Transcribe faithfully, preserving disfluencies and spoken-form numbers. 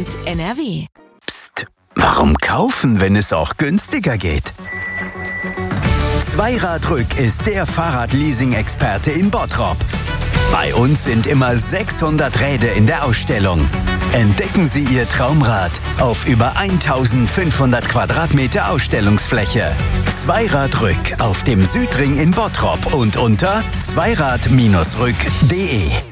und N R W. Psst, warum kaufen, wenn es auch günstiger geht? Zweiradrück ist der Fahrradleasing-Experte in Bottrop. Bei uns sind immer sechshundert Räder in der Ausstellung. Entdecken Sie Ihr Traumrad auf über eintausendfünfhundert Quadratmeter Ausstellungsfläche. Zweiradrück auf dem Südring in Bottrop und unter zweirad Bindestrich rück punkt de.